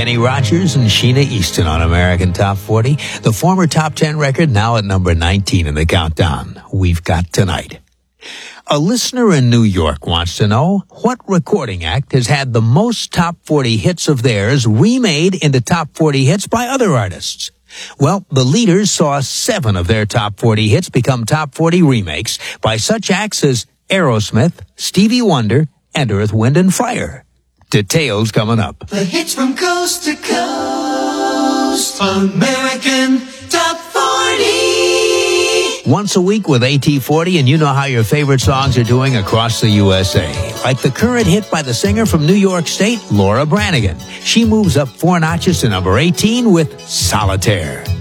Kenny Rogers and Sheena Easton on American Top 40. The former Top 10 record now at number 19 in the countdown. We've got Tonight. A listener in New York wants to know what recording act has had the most Top 40 hits of theirs remade into Top 40 hits by other artists. Well, the Leaders saw 7 of their Top 40 hits become Top 40 remakes by such acts as Aerosmith, Stevie Wonder, and Earth, Wind & Fire. Details coming up. The hits from coast to coast, American Top 40. Once a week with AT40, and you know how your favorite songs are doing across the USA. Like the current hit by the singer from New York State, Laura Branigan. She moves up 4 notches to number 18 with Solitaire.